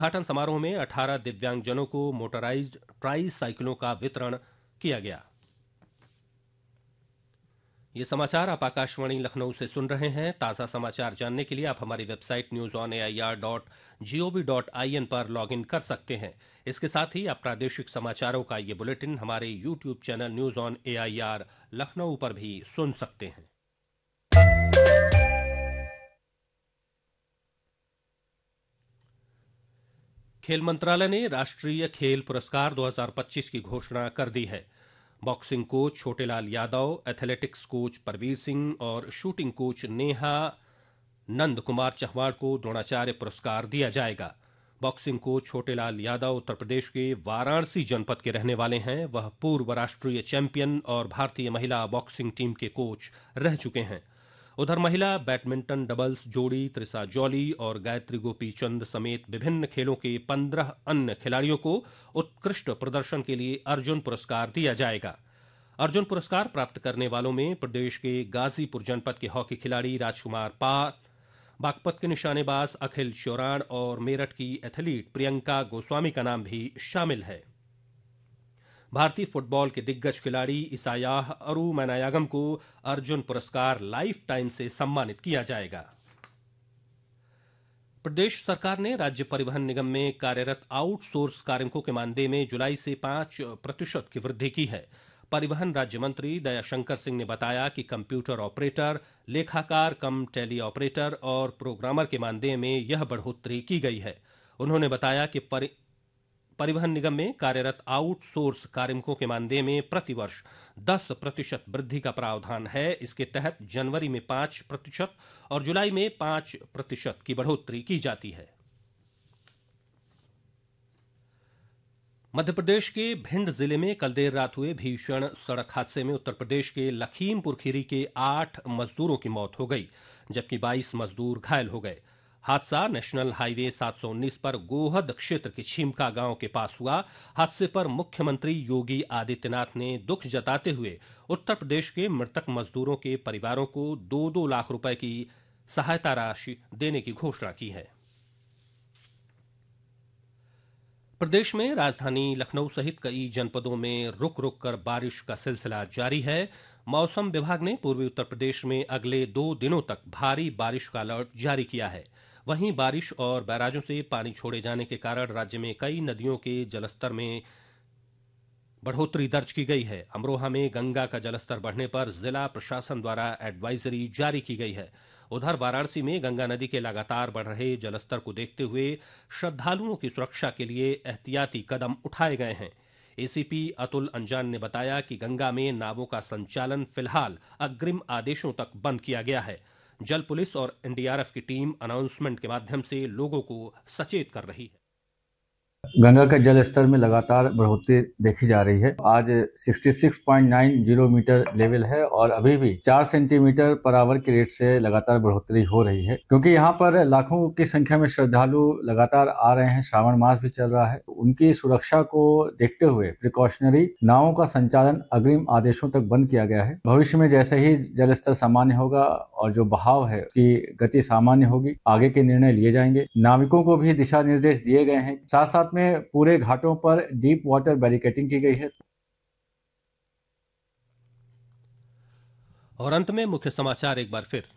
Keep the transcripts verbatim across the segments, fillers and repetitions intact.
उद्घाटन समारोह में अठारह दिव्यांगजनों को मोटराइज्ड ट्राई साइकिलों का वितरण किया गया। ये समाचार आप आकाशवाणी लखनऊ से सुन रहे हैं। ताज़ा समाचार जानने के लिए आप हमारी website news on A I R dot G O V dot I N पर लॉग इन कर सकते हैं। इसके साथ ही आप प्रादेशिक समाचारों का ये बुलेटिन हमारे YouTube channel news on A I R Lucknow पर भी सुन सकते हैं। खेल मंत्रालय ने राष्ट्रीय खेल पुरस्कार दो हज़ार पच्चीस की घोषणा कर दी है। Boxing coach Chhotelal Yadav, athletics coach Parveer Singh और शूटिंग कोच नेहा नंद कुमार चहवाड़ को द्रोणाचार्य पुरस्कार दिया जाएगा। बॉक्सिंग कोच छोटेलाल यादव उत्तर प्रदेश के वाराणसी जनपद के रहने वाले हैं। वह पूर्व राष्ट्रीय चैंपियन और भारतीय महिला बॉक्सिंग टीम के कोच रह चुके हैं। उधर महिला बैडमिंटन डबल्स जोड़ी त्रिसा जॉली और गायत्री गोपीचंद समेत विभिन्न खेलों के पंद्रह अन्य खिलाड़ियों को उत्कृष्ट प्रदर्शन के लिए अर्जुन पुरस्कार दिया जाएगा। अर्जुन पुरस्कार प्राप्त करने वालों में प्रदेश के गाजीपुर जनपद के हॉकी खिलाड़ी राजकुमार पाल, बागपत के निशानेबाज अखिल श्योराण और मेरठ की एथलीट प्रियंका गोस्वामी का नाम भी शामिल है। भारतीय फुटबॉल के दिग्गज खिलाड़ी इसायाह अरुमैनायागम को अर्जुन पुरस्कार लाइफ टाइम से सम्मानित किया जाएगा। प्रदेश सरकार ने राज्य परिवहन निगम में कार्यरत आउटसोर्स कार्मिकों के मानदेय में जुलाई से पांच प्रतिशत की वृद्धि की है। परिवहन राज्य मंत्री दयाशंकर सिंह ने बताया कि कंप्यूटर ऑपरेटर, लेखाकार कम टेली ऑपरेटर और प्रोग्रामर के मानदेय में यह बढ़ोतरी की गई है। उन्होंने बताया कि परि... परिवहन निगम में कार्यरत आउटसोर्स कार्मिकों के मानदेय में प्रतिवर्ष दस प्रतिशत वृद्धि का प्रावधान है। इसके तहत जनवरी में पांच प्रतिशत और जुलाई में पांच प्रतिशत की बढ़ोतरी की जाती है। मध्य प्रदेश के भिंड जिले में कल देर रात हुए भीषण सड़क हादसे में उत्तर प्रदेश के लखीमपुर खीरी के आठ मजदूरों की मौत हो गई, जबकि बाईस मजदूर घायल हो गए। हादसा नेशनल हाईवे सात सौ उन्नीस पर गोहद क्षेत्र के छिमका गांव के पास हुआ। हादसे पर मुख्यमंत्री योगी आदित्यनाथ ने दुख जताते हुए उत्तर प्रदेश के मृतक मजदूरों के परिवारों को दो दो लाख रुपए की सहायता राशि देने की घोषणा की है। प्रदेश में राजधानी लखनऊ सहित कई जनपदों में रुक रुक कर बारिश का सिलसिला जारी है। मौसम विभाग ने पूर्वी उत्तर प्रदेश में अगले दो दिनों तक भारी बारिश का अलर्ट जारी किया है। वहीं बारिश और बैराजों से पानी छोड़े जाने के कारण राज्य में कई नदियों के जलस्तर में बढ़ोतरी दर्ज की गई है। अमरोहा में गंगा का जलस्तर बढ़ने पर जिला प्रशासन द्वारा एडवाइजरी जारी की गई है। उधर वाराणसी में गंगा नदी के लगातार बढ़ रहे जलस्तर को देखते हुए श्रद्धालुओं की सुरक्षा के लिए एहतियाती कदम उठाए गए हैं। एसीपी अतुल अंजान ने बताया कि गंगा में नावों का संचालन फिलहाल अग्रिम आदेशों तक बंद किया गया है। जल पुलिस और एन डी आर एफ की टीम अनाउंसमेंट के माध्यम से लोगों को सचेत कर रही है। गंगा का जल स्तर में लगातार बढ़ोतरी देखी जा रही है। आज छियासठ पॉइंट नौ मीटर लेवल है और अभी भी चार सेंटीमीटर पर आवर के रेट से लगातार बढ़ोतरी हो रही है, क्योंकि यहाँ पर लाखों की संख्या में श्रद्धालु लगातार आ रहे हैं। श्रावण मास भी चल रहा है। उनकी सुरक्षा को देखते हुए प्रिकॉशनरी नावों का संचालन अग्रिम आदेशों तक बंद किया गया है। भविष्य में जैसे ही जल स्तर सामान्य होगा और जो बहाव है उसकी गति सामान्य होगी, आगे के निर्णय लिए जाएंगे। नाविकों को भी दिशा निर्देश दिए गए हैं। साथ साथ में पूरे घाटों पर डीप वाटर बैरिकेडिंग की गई है। और अंत में मुख्य समाचार एक बार फिर।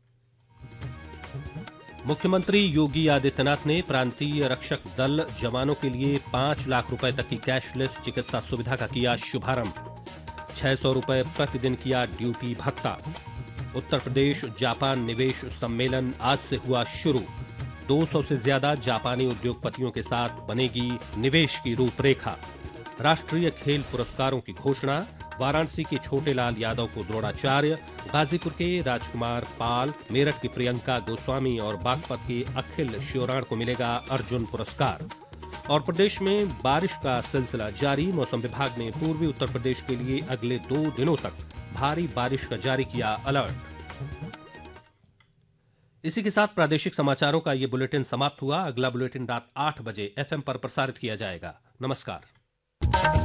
मुख्यमंत्री योगी आदित्यनाथ ने प्रांतीय रक्षक दल जवानों के लिए पांच लाख रुपए तक की कैशलेस चिकित्सा सुविधा का किया शुभारंभ। छह सौ रुपए प्रतिदिन किया ड्यूटी भत्ता। उत्तर प्रदेश जापान निवेश सम्मेलन आज से हुआ शुरू। दो सौ से ज्यादा जापानी उद्योगपतियों के साथ बनेगी निवेश की रूपरेखा। राष्ट्रीय खेल पुरस्कारों की घोषणा। वाराणसी के छोटेलाल यादव को द्रोणाचार्य, गाजीपुर के राजकुमार पाल, मेरठ की प्रियंका गोस्वामी और बागपत के अखिल श्योराण को मिलेगा अर्जुन पुरस्कार। और प्रदेश में बारिश का सिलसिला जारी। मौसम विभाग ने पूर्वी उत्तर प्रदेश के लिए अगले दो दिनों तक भारी बारिश का जारी किया अलर्ट। इसी के साथ प्रादेशिक समाचारों का ये बुलेटिन समाप्त हुआ। अगला बुलेटिन रात आठ बजे एफ एम पर प्रसारित किया जाएगा। नमस्कार।